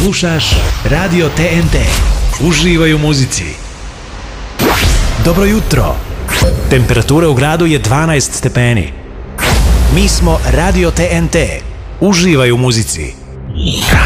Slušaš Radio TNT. Uživaj u muzici. Dobro jutro. Temperatura u gradu je 12 stepeni. Mi smo Radio TNT. Uživaj u muzici.